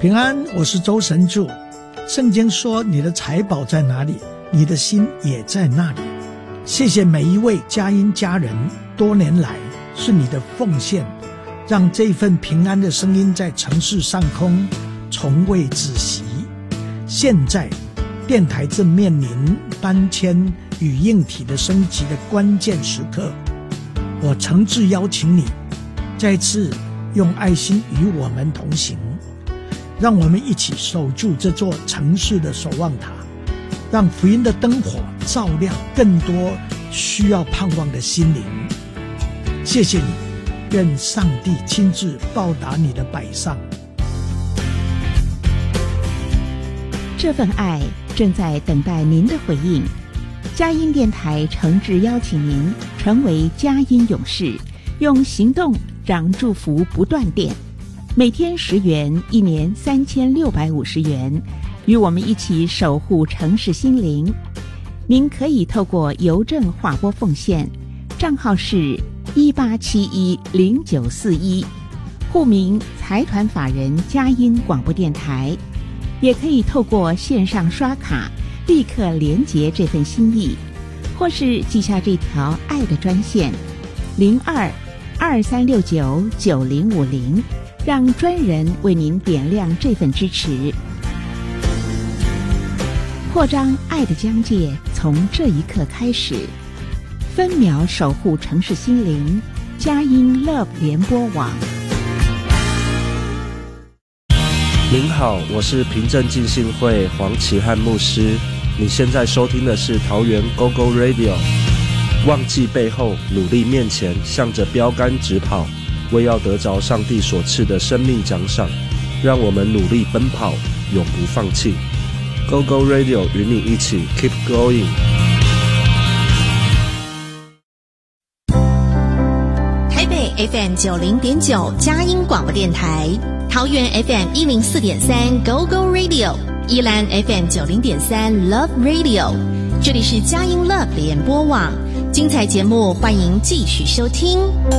平安，我是周神助。圣经说，你的财宝在哪里，你的心也在那里。谢谢每一位佳音家人，多年来是你的奉献，让这份平安的声音在城市上空从未止息。现在电台正面临搬迁与硬体的升级的关键时刻，我诚挚邀请你再次用爱心与我们同行，让我们一起守住这座城市的守望塔，让福音的灯火照亮更多需要盼望的心灵。谢谢你，愿上帝亲自报答你的摆上。 这份爱正在等待您的回应。佳音电台诚挚邀请您成为佳音勇士，用行动让祝福不断电。每天10元，一年3650元，与我们一起守护城市心灵。您可以透过邮政划拨奉献，账号是18710941，户名财团法人佳音广播电台。也可以透过线上刷卡立刻连结这份心意，或是记下这条爱的专线0223699050，让专人为您点亮这份支持。扩张爱的疆界从这一刻开始，分秒守护城市心灵，佳音 Love 联播网。 您好，我是平镇浸信会黄启汉牧师。你现在收听的是桃园 GoGo Radio。忘记背后，努力面前，向着标杆直跑，为要得着上帝所赐的生命奖赏。让我们努力奔跑，永不放弃。GoGo Radio 与你一起 Keep Going。 台北 FM 90.9佳音广播电台。桃园 FM 104.3 GoGo Radio， 宜兰 FM 90.3 Love Radio， 这里是佳音 Love 联播网，精彩节目欢迎继续收听。